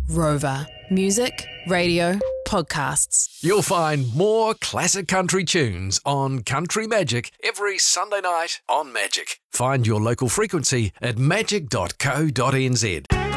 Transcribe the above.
Rover. Music, radio, podcasts. You'll find more classic country tunes on Country Magic every Sunday night on Magic. Find your local frequency at magic.co.nz.